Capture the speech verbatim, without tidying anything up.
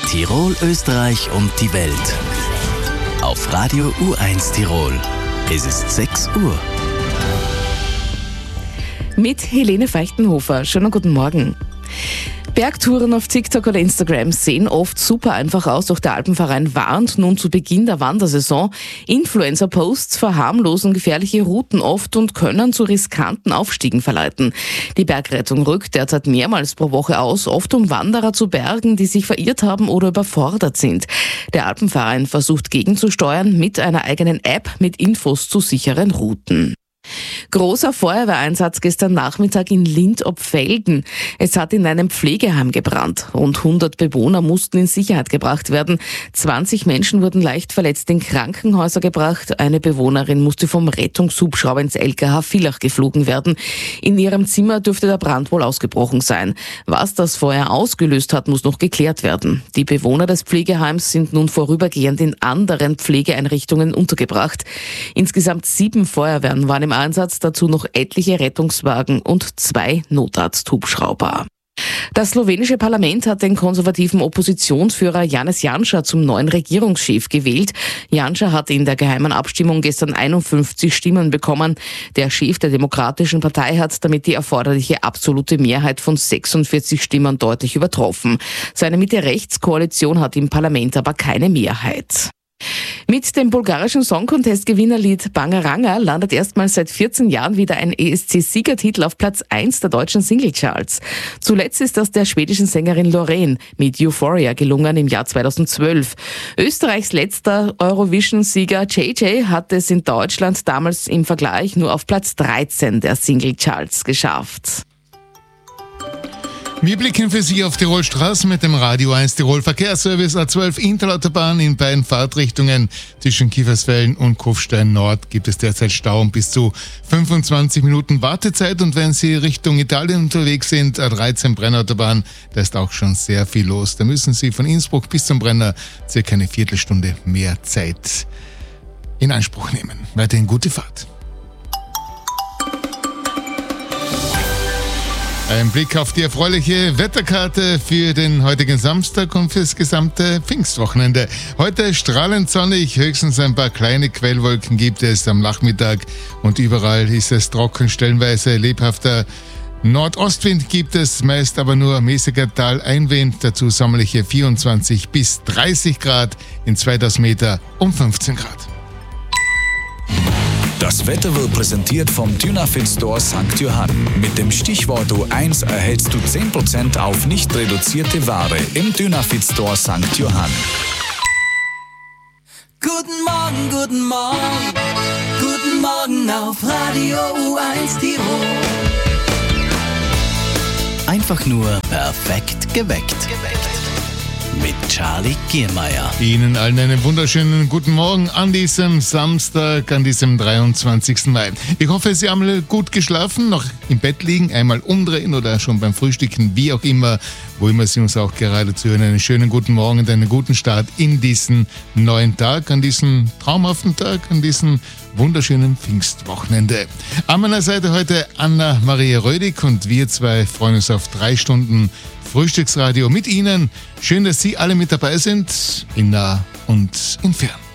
Tirol, Österreich und die Welt. Auf Radio U eins Tirol. Es ist sechs Uhr. Mit Helene Feichtenhofer. Schönen guten Morgen. Bergtouren auf TikTok oder Instagram sehen oft super einfach aus, doch der Alpenverein warnt nun zu Beginn der Wandersaison. Influencer-Posts verharmlosen gefährliche Routen oft und können zu riskanten Aufstiegen verleiten. Die Bergrettung rückt derzeit mehrmals pro Woche aus, oft um Wanderer zu bergen, die sich verirrt haben oder überfordert sind. Der Alpenverein versucht gegenzusteuern mit einer eigenen App mit Infos zu sicheren Routen. Großer Feuerwehreinsatz gestern Nachmittag in Lindt-ob-Felden. Es hat in einem Pflegeheim gebrannt. Rund hundert Bewohner mussten in Sicherheit gebracht werden. zwanzig Menschen wurden leicht verletzt in Krankenhäuser gebracht. Eine Bewohnerin musste vom Rettungshubschrauber ins L K H Villach geflogen werden. In ihrem Zimmer dürfte der Brand wohl ausgebrochen sein. Was das Feuer ausgelöst hat, muss noch geklärt werden. Die Bewohner des Pflegeheims sind nun vorübergehend in anderen Pflegeeinrichtungen untergebracht. Insgesamt sieben Feuerwehren waren im Einsatz, dazu noch etliche Rettungswagen und zwei Notarzthubschrauber. Das slowenische Parlament hat den konservativen Oppositionsführer Janez Janša zum neuen Regierungschef gewählt. Janša hat in der geheimen Abstimmung gestern einundfünfzig Stimmen bekommen. Der Chef der Demokratischen Partei hat damit die erforderliche absolute Mehrheit von sechsundvierzig Stimmen deutlich übertroffen. Seine Mitte-Rechts-Koalition hat im Parlament aber keine Mehrheit. Mit dem bulgarischen Song-Contest-Gewinnerlied Bangaranga landet erstmals seit vierzehn Jahren wieder ein E S C-Siegertitel auf Platz eins der deutschen Singlecharts. Zuletzt ist das der schwedischen Sängerin Loreen mit Euphoria gelungen im Jahr zweitausendzwölf. Österreichs letzter Eurovision-Sieger J J hat es in Deutschland damals im Vergleich nur auf Platz dreizehn der Singlecharts geschafft. Wir blicken für Sie auf Tirol Straßen mit dem Radio eins Tirol Verkehrsservice. A zwölf Interlautobahn in beiden Fahrtrichtungen. Zwischen Kiefersfelden und Kufstein Nord gibt es derzeit Stau und bis zu fünfundzwanzig Minuten Wartezeit. Und wenn Sie Richtung Italien unterwegs sind, A dreizehn Brennautobahn, da ist auch schon sehr viel los. Da müssen Sie von Innsbruck bis zum Brenner circa eine Viertelstunde mehr Zeit in Anspruch nehmen. Weiterhin gute Fahrt. Ein Blick auf die erfreuliche Wetterkarte für den heutigen Samstag und fürs gesamte Pfingstwochenende. Heute strahlend sonnig, höchstens ein paar kleine Quellwolken gibt es am Nachmittag und überall ist es trocken, stellenweise lebhafter. Nordostwind gibt es, meist aber nur mäßiger Taleinwind, dazu sommerliche vierundzwanzig bis dreißig Grad, in zweitausend Meter um fünfzehn Grad. Das Wetter wird präsentiert vom Dynafit Store Sankt Johann. Mit dem Stichwort U eins erhältst du zehn Prozent auf nicht reduzierte Ware im Dynafit Store Sankt Johann. Guten Morgen, guten Morgen, guten Morgen auf Radio U eins Tirol. Einfach nur perfekt geweckt. Mit Charlie Giermeier. Ihnen allen einen wunderschönen guten Morgen an diesem Samstag, an diesem dreiundzwanzigsten Mai. Ich hoffe, Sie haben alle gut geschlafen, noch im Bett liegen, einmal umdrehen oder schon beim Frühstücken, wie auch immer, wo immer Sie uns auch gerade zuhören. Einen schönen guten Morgen und einen guten Start in diesen neuen Tag, an diesem traumhaften Tag, an diesem wunderschönen Pfingstwochenende. An meiner Seite heute Anna-Maria Rödig und wir zwei freuen uns auf drei Stunden Frühstücksradio mit Ihnen. Schön, dass Sie alle mit dabei sind, in nah und in fern.